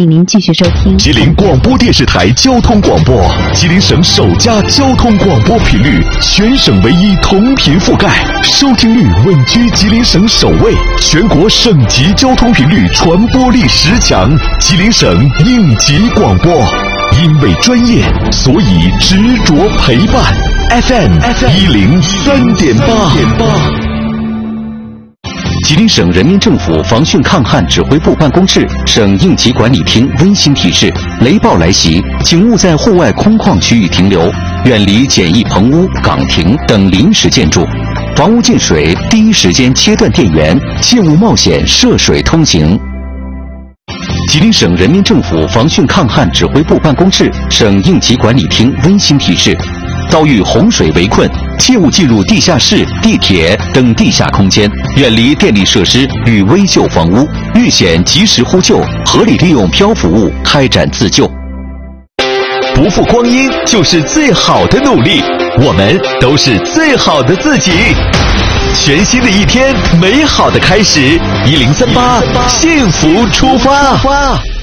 迎您继续收听吉林广播电视台交通广播，吉林省首家交通广播频率，全省唯一同频覆盖，收听率稳居吉林省首位，全国省级交通频率传播力10强，吉林省应急广播。因为专业，所以执着陪伴。FM 103.8。吉林省人民政府防汛抗旱指挥部办公室、省应急管理厅温馨提示：雷暴来袭，请勿在户外空旷区域停留，远离简易棚屋、岗亭等临时建筑。房屋进水，第一时间切断电源，切勿冒险涉水通行。吉林省人民政府防汛抗旱指挥部办公室、省应急管理厅温馨提示：遭遇洪水围困，切勿进入地下室、地铁等地下空间，远离电力设施与危旧房屋，遇险及时呼救，合理利用漂浮物开展自救。不负光阴就是最好的努力，我们都是最好的自己。全新的一天，美好的开始，1038，幸福出发。